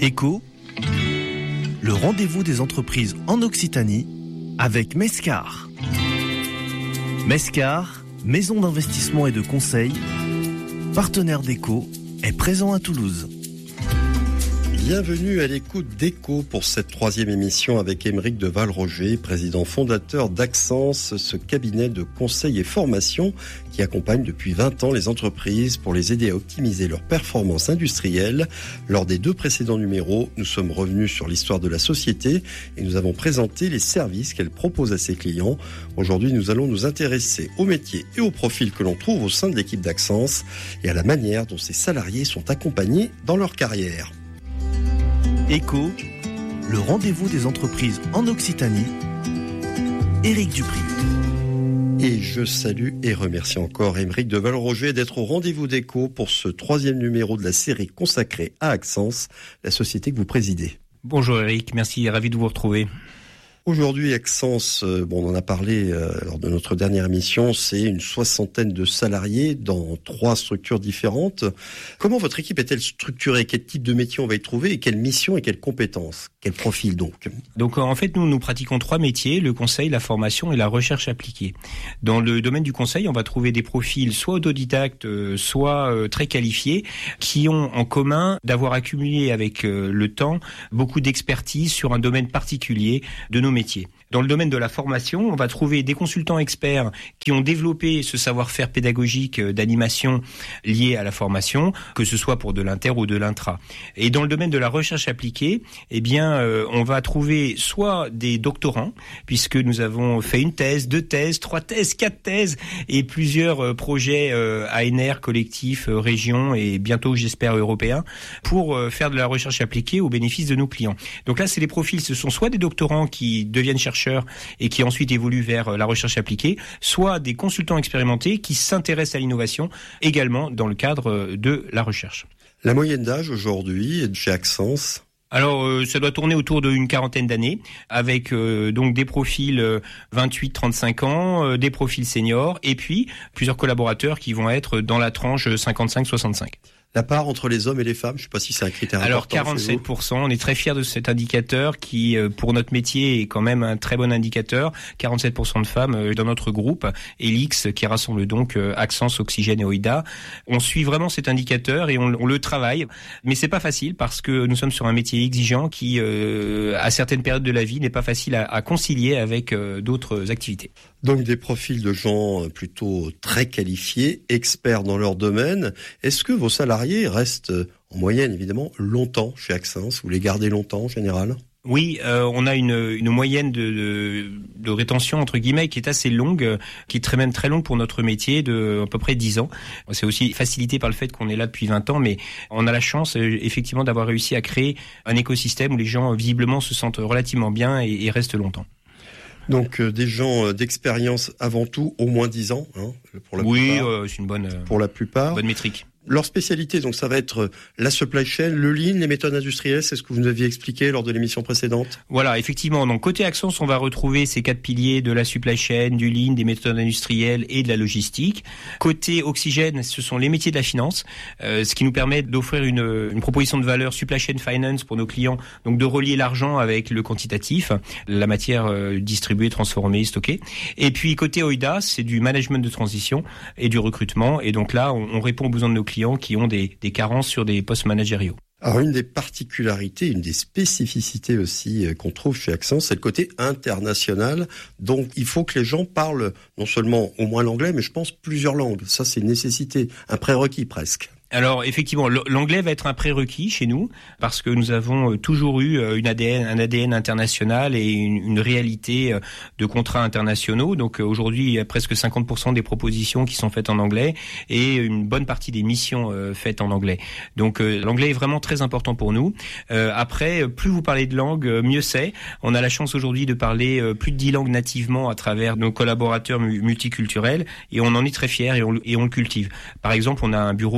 Écho, le rendez-vous des entreprises en Occitanie avec Mescar. Mescar, maison d'investissement et de conseil, partenaire d'Écho, est présent à Toulouse. Bienvenue à l'écoute d'Écho pour cette troisième émission avec Aymeric de Valroger, président fondateur d'Axence, ce cabinet de conseil et formation qui accompagne depuis 20 ans les entreprises pour les aider à optimiser leur performance industrielle. Lors des 2 précédents numéros, nous sommes revenus sur l'histoire de la société et nous avons présenté les services qu'elle propose à ses clients. Aujourd'hui, nous allons nous intéresser aux métiers et aux profils que l'on trouve au sein de l'équipe d'Axence et à la manière dont ses salariés sont accompagnés dans leur carrière. Écho, le rendez-vous des entreprises en Occitanie. Éric Dupri. Et je salue et remercie encore Aymeric de Valroger d'être au rendez-vous d'Écho pour ce 3e numéro de la série consacrée à Axence, la société que vous présidez. Bonjour Éric, merci, ravi de vous retrouver. Aujourd'hui, Axence, on en a parlé lors de notre dernière émission, c'est une 60aine de salariés dans 3 structures différentes. Comment votre équipe est-elle structurée ? Quel type de métier on va y trouver et quelle mission et quelles compétences ? Quel profil donc ? Donc en fait, nous pratiquons 3 métiers, le conseil, la formation et la recherche appliquée. Dans le domaine du conseil, on va trouver des profils soit autodidactes, soit très qualifiés, qui ont en commun d'avoir accumulé avec le temps beaucoup d'expertise sur un domaine particulier de nos métiers. Dans le domaine de la formation, on va trouver des consultants experts qui ont développé ce savoir-faire pédagogique d'animation lié à la formation, que ce soit pour de l'inter ou de l'intra. Et dans le domaine de la recherche appliquée, on va trouver soit des doctorants, puisque nous avons fait 1 thèse, 2 thèses, 3 thèses, 4 thèses et plusieurs projets ANR, collectifs, régions et bientôt, j'espère, européens, pour faire de la recherche appliquée au bénéfice de nos clients. Donc là, c'est les profils, ce sont soit des doctorants qui deviennent chercheurs et qui ensuite évoluent vers la recherche appliquée, soit des consultants expérimentés qui s'intéressent à l'innovation également dans le cadre de la recherche. La moyenne d'âge aujourd'hui chez Axence ? Alors, ça doit tourner autour d'une 40aine d'années, avec donc des profils 28-35 ans, des profils seniors, et puis plusieurs collaborateurs qui vont être dans la tranche 55-65. La part entre les hommes et les femmes, je ne sais pas si c'est un critère important. Alors 47%, on est très fiers de cet indicateur qui, pour notre métier, est quand même un très bon indicateur. 47% de femmes dans notre groupe, Elix, qui rassemble donc Axence, Oxygène et Oida. On suit vraiment cet indicateur et on le travaille, mais c'est pas facile parce que nous sommes sur un métier exigeant qui, à certaines périodes de la vie, n'est pas facile à concilier avec d'autres activités. Donc des profils de gens plutôt très qualifiés, experts dans leur domaine. Est-ce que vos salariés restent en moyenne évidemment longtemps chez Axence ? Vous les gardez longtemps en général ? Oui, on a une moyenne de rétention entre guillemets qui est assez longue, qui est même très longue pour notre métier, de à peu près 10 ans. C'est aussi facilité par le fait qu'on est là depuis 20 ans, mais on a la chance effectivement d'avoir réussi à créer un écosystème où les gens visiblement se sentent relativement bien et restent longtemps. Donc des gens d'expérience avant tout, au moins 10 ans, pour la plupart. Oui, c'est une bonne métrique. Leur spécialité, donc ça va être la supply chain, le lean, les méthodes industrielles, c'est ce que vous nous aviez expliqué lors de l'émission précédente. Voilà, effectivement. Donc côté Axence, on va retrouver ces 4 piliers de la supply chain, du lean, des méthodes industrielles et de la logistique. Côté Oxygène, ce sont les métiers de la finance, ce qui nous permet d'offrir une proposition de valeur supply chain finance pour nos clients, donc de relier l'argent avec le quantitatif, la matière distribuée, transformée, stockée. Et puis côté Oida, c'est du management de transition et du recrutement. Et donc là, on répond aux besoins de nos clients qui ont des carences sur des postes managériaux. Alors une des particularités, une des spécificités aussi qu'on trouve chez Axence, c'est le côté international. Donc il faut que les gens parlent non seulement au moins l'anglais, mais je pense plusieurs langues. Ça c'est une nécessité, un prérequis presque. Alors effectivement, l'anglais va être un prérequis chez nous parce que nous avons toujours eu un ADN international et une réalité de contrats internationaux. Donc aujourd'hui, il y a presque 50% des propositions qui sont faites en anglais et une bonne partie des missions faites en anglais. Donc l'anglais est vraiment très important pour nous. Après, plus vous parlez de langue, mieux c'est. On a la chance aujourd'hui de parler plus de 10 langues nativement à travers nos collaborateurs multiculturels et on en est très fiers et on le cultive. Par exemple, on a un bureau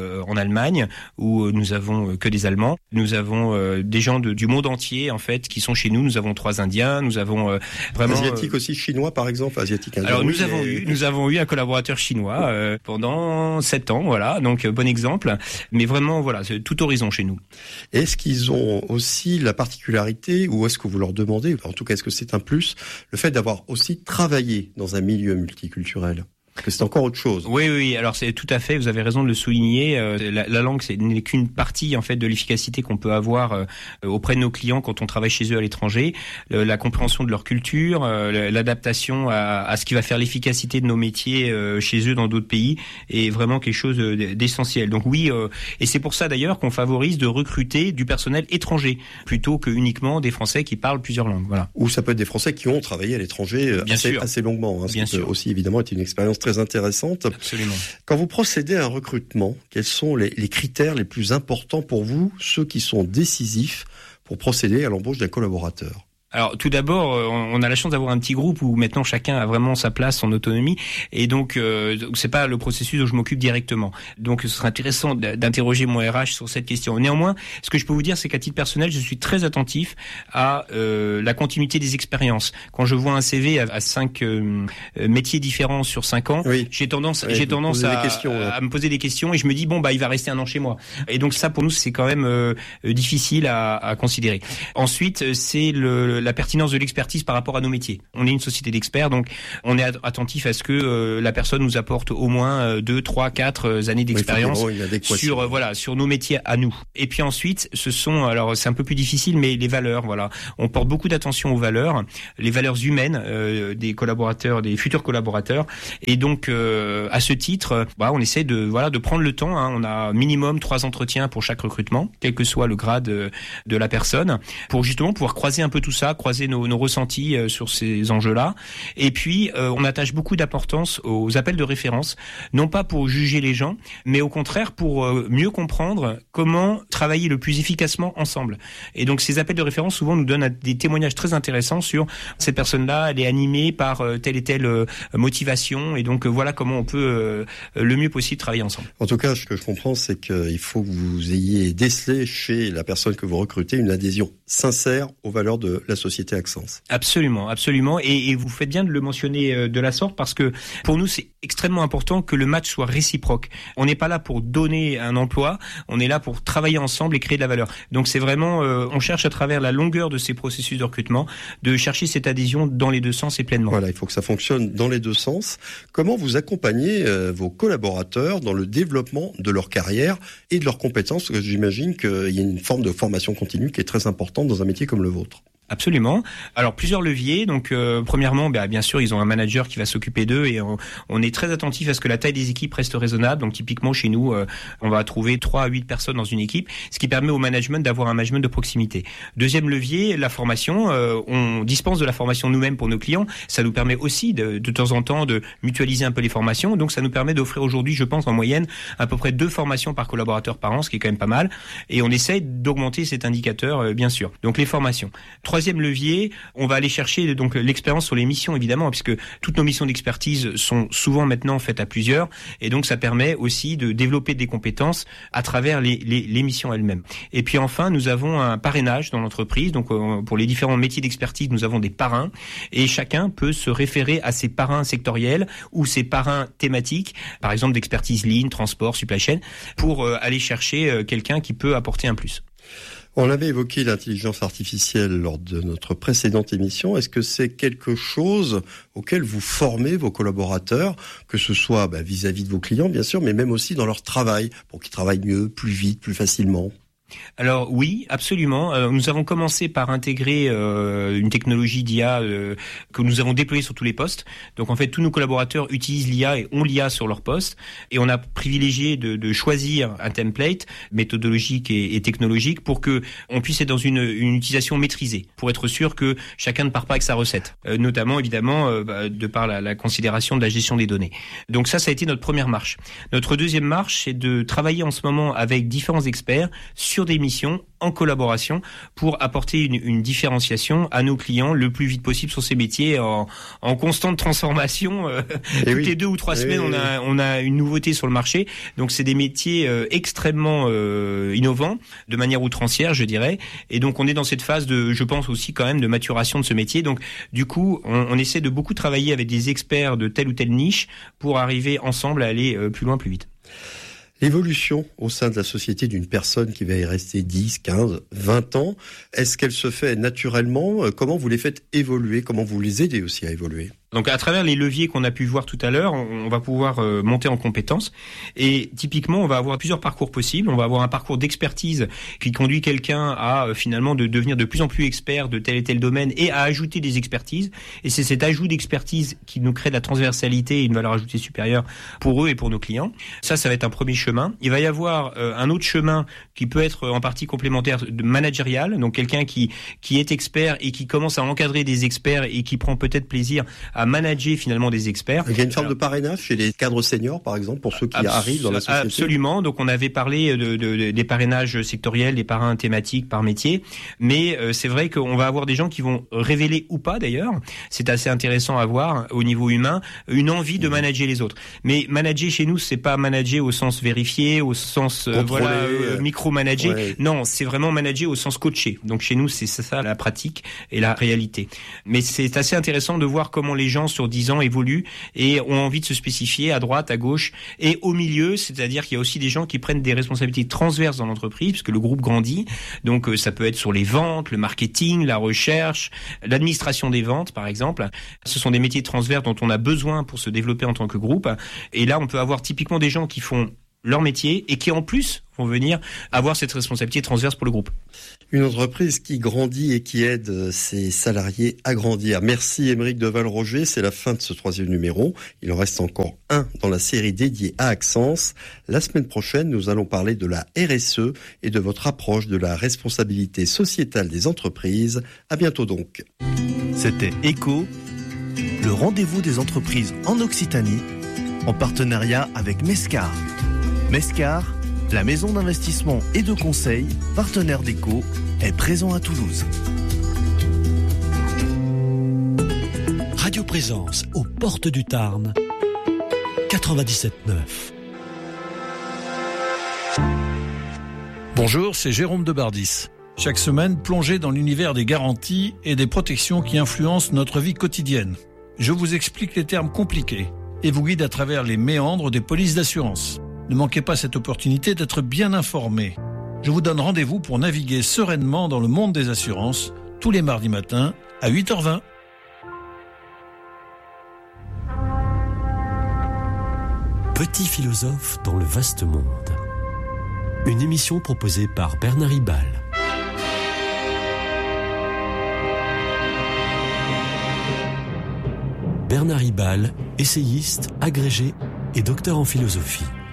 en Allemagne où nous avons que des Allemands. Nous avons des gens du monde entier en fait qui sont chez nous. Nous avons 3 Indiens, nous avons vraiment asiatiques aussi, chinois par exemple, asiatiques indiens. Alors nous avons eu un collaborateur chinois pendant 7 ans, voilà, donc bon exemple. Mais vraiment voilà, c'est tout horizon chez nous. Est-ce qu'ils ont aussi la particularité, ou est-ce que vous leur demandez, en tout cas est-ce que c'est un plus, le fait d'avoir aussi travaillé dans un milieu multiculturel? Parce que c'est encore autre chose. Oui. Alors c'est tout à fait. Vous avez raison de le souligner. La langue, n'est qu'une partie en fait de l'efficacité qu'on peut avoir auprès de nos clients quand on travaille chez eux à l'étranger. La compréhension de leur culture, l'adaptation à ce qui va faire l'efficacité de nos métiers chez eux dans d'autres pays est vraiment quelque chose d'essentiel. Donc oui, et c'est pour ça d'ailleurs qu'on favorise de recruter du personnel étranger plutôt que uniquement des Français qui parlent plusieurs langues. Voilà. Ou ça peut être des Français qui ont travaillé à l'étranger assez longuement. Hein, ce qui peut aussi évidemment être une expérience très intéressante. Absolument. Quand vous procédez à un recrutement, quels sont les critères les plus importants pour vous, ceux qui sont décisifs pour procéder à l'embauche d'un collaborateur? Alors tout d'abord, on a la chance d'avoir un petit groupe où maintenant chacun a vraiment sa place, son autonomie, et donc c'est pas le processus dont je m'occupe directement. Donc ce serait intéressant d'interroger mon RH sur cette question. Néanmoins, ce que je peux vous dire, c'est qu'à titre personnel, je suis très attentif à la continuité des expériences. Quand je vois un CV à 5 métiers différents sur 5 ans, j'ai tendance à me poser des questions et je me dis il va rester 1 an chez moi. Et donc ça pour nous c'est quand même difficile à considérer. Ensuite, c'est la pertinence de l'expertise par rapport à nos métiers. On est une société d'experts, donc on est attentif à ce que la personne nous apporte au moins 2, 3, 4 années d'expérience sur nos métiers à nous. Et puis ensuite, alors c'est un peu plus difficile, mais les valeurs, voilà. On porte beaucoup d'attention aux valeurs, les valeurs humaines des collaborateurs, des futurs collaborateurs. Et donc à ce titre, on essaie de prendre le temps. Hein. On a minimum 3 entretiens pour chaque recrutement, quel que soit le grade de la personne, pour justement pouvoir croiser un peu tout ça, croiser nos ressentis sur ces enjeux-là. Et puis, on attache beaucoup d'importance aux appels de référence, non pas pour juger les gens, mais au contraire pour mieux comprendre comment travailler le plus efficacement ensemble. Et donc, ces appels de référence, souvent, nous donnent des témoignages très intéressants sur cette personne-là, elle est animée par telle et telle motivation. Et donc, voilà comment on peut le mieux possible travailler ensemble. En tout cas, ce que je comprends, c'est qu'il faut que vous ayez décelé chez la personne que vous recrutez une adhésion sincère aux valeurs de la société Axence. Absolument. Et vous faites bien de le mentionner de la sorte parce que pour nous, c'est extrêmement important que le match soit réciproque. On n'est pas là pour donner un emploi, on est là pour travailler ensemble et créer de la valeur. Donc c'est vraiment, on cherche à travers la longueur de ces processus de recrutement de chercher cette adhésion dans les deux sens et pleinement. Voilà, il faut que ça fonctionne dans les deux sens. Comment vous accompagnez vos collaborateurs dans le développement de leur carrière et de leurs compétences? Parce que j'imagine qu'il y a une forme de formation continue qui est très importante dans un métier comme le vôtre. Absolument. Alors plusieurs leviers. Donc premièrement, bien sûr, ils ont un manager qui va s'occuper d'eux et on est très attentif à ce que la taille des équipes reste raisonnable. Donc typiquement chez nous, on va trouver 3 à 8 personnes dans une équipe, ce qui permet au management d'avoir un management de proximité. Deuxième levier, la formation. On dispense de la formation nous-mêmes pour nos clients. Ça nous permet aussi de temps en temps de mutualiser un peu les formations. Donc ça nous permet d'offrir aujourd'hui, je pense, en moyenne à peu près 2 formations par collaborateur par an, ce qui est quand même pas mal. Et on essaie d'augmenter cet indicateur, bien sûr. Donc les formations. Troisième levier, on va aller chercher donc l'expérience sur les missions évidemment, puisque toutes nos missions d'expertise sont souvent maintenant faites à plusieurs, et donc ça permet aussi de développer des compétences à travers les missions elles-mêmes. Et puis enfin, nous avons un parrainage dans l'entreprise, donc pour les différents métiers d'expertise, nous avons des parrains, et chacun peut se référer à ses parrains sectoriels ou ses parrains thématiques, par exemple d'expertise ligne, transport, supply chain, pour aller chercher quelqu'un qui peut apporter un plus. On avait évoqué l'intelligence artificielle lors de notre précédente émission. Est-ce que c'est quelque chose auquel vous formez vos collaborateurs, que ce soit vis-à-vis de vos clients, bien sûr, mais même aussi dans leur travail, pour qu'ils travaillent mieux, plus vite, plus facilement ? Alors oui, absolument. Nous avons commencé par intégrer une technologie d'IA que nous avons déployée sur tous les postes. Donc en fait, tous nos collaborateurs utilisent l'IA et ont l'IA sur leur poste. Et on a privilégié de choisir un template méthodologique et technologique pour que on puisse être dans une utilisation maîtrisée, pour être sûr que chacun ne part pas avec sa recette. Notamment évidemment de par la considération de la gestion des données. Donc ça a été notre première marche. Notre deuxième marche, c'est de travailler en ce moment avec différents experts sur sur des missions en collaboration pour apporter une différenciation à nos clients le plus vite possible sur ces métiers en constante transformation. Toutes les 2 ou 3 semaines, on a une nouveauté sur le marché. Donc c'est des métiers extrêmement innovants, de manière outrancière, je dirais. Et donc on est dans cette phase je pense aussi quand même de maturation de ce métier. Donc du coup, on essaie de beaucoup travailler avec des experts de telle ou telle niche pour arriver ensemble à aller plus loin, plus vite. L'évolution au sein de la société d'une personne qui va y rester 10, 15, 20 ans, est-ce qu'elle se fait naturellement ? Comment vous les faites évoluer ? Comment vous les aidez aussi à évoluer ? Donc à travers les leviers qu'on a pu voir tout à l'heure, on va pouvoir monter en compétences et typiquement on va avoir plusieurs parcours possibles. On va avoir un parcours d'expertise qui conduit quelqu'un à finalement de devenir de plus en plus expert de tel et tel domaine et à ajouter des expertises. Et c'est cet ajout d'expertise qui nous crée de la transversalité et une valeur ajoutée supérieure pour eux et pour nos clients. Ça va être un premier chemin. Il va y avoir un autre chemin qui peut être en partie complémentaire de managérial, donc quelqu'un qui est expert et qui commence à encadrer des experts et qui prend peut-être plaisir à manager finalement des experts. Il y a une forme de parrainage chez les cadres seniors, par exemple, pour ceux qui arrivent dans la société. Absolument. Donc on avait parlé des parrainages sectoriels, des parrains thématiques par métier, mais c'est vrai qu'on va avoir des gens qui vont révéler ou pas d'ailleurs. C'est assez intéressant à voir au niveau humain une envie de manager les autres. Mais manager chez nous, c'est pas manager au sens vérifié, au sens micro-manager. Ouais. Non, c'est vraiment manager au sens coaché. Donc chez nous, c'est ça la pratique et la réalité. Mais c'est assez intéressant de voir comment les gens sur 10 ans évoluent et ont envie de se spécifier à droite, à gauche et au milieu, c'est-à-dire qu'il y a aussi des gens qui prennent des responsabilités transverses dans l'entreprise puisque le groupe grandit. Donc ça peut être sur les ventes, le marketing, la recherche, l'administration des ventes par exemple. Ce sont des métiers transverses dont on a besoin pour se développer en tant que groupe. Et là, on peut avoir typiquement des gens qui font leur métier et qui en plus vont venir avoir cette responsabilité transverse pour le groupe. Une entreprise qui grandit et qui aide ses salariés à grandir. Merci Aymeric de Valroger, c'est la fin de ce 3e numéro. Il en reste encore un dans la série dédiée à Axence. La semaine prochaine, nous allons parler de la RSE et de votre approche de la responsabilité sociétale des entreprises. À bientôt donc. C'était ECO, le rendez-vous des entreprises en Occitanie, en partenariat avec Mescar. Mescar, la maison d'investissement et de conseil, partenaire d'ECO, est présent à Toulouse. Radio Présence aux portes du Tarn, 97.9. Bonjour, c'est Jérôme de Bardis. Chaque semaine, plongez dans l'univers des garanties et des protections qui influencent notre vie quotidienne. Je vous explique les termes compliqués et vous guide à travers les méandres des polices d'assurance. Ne manquez pas cette opportunité d'être bien informé. Je vous donne rendez-vous pour naviguer sereinement dans le monde des assurances tous les mardis matins à 8h20. Petit philosophe dans le vaste monde. Une émission proposée par Bernard Ribal. Bernard Ribal, essayiste, agrégé et docteur en philosophie.